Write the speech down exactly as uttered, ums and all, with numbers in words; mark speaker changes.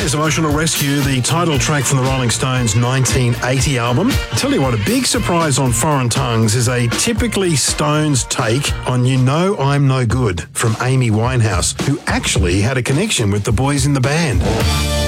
Speaker 1: There's Emotional Rescue, the title track from the Rolling Stones' nineteen eighty album. Tell you what, a big surprise on Foreign Tongues is a typically Stones take on You Know I'm No Good from Amy Winehouse, who actually had a connection with the boys in the band.